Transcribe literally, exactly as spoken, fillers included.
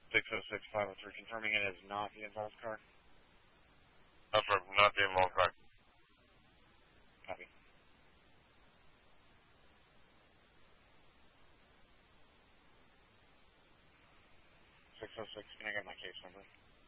six oh six five oh three, confirming it is not the involved car. Affirm, not the involved car. Copy. six oh six, can I get my case number?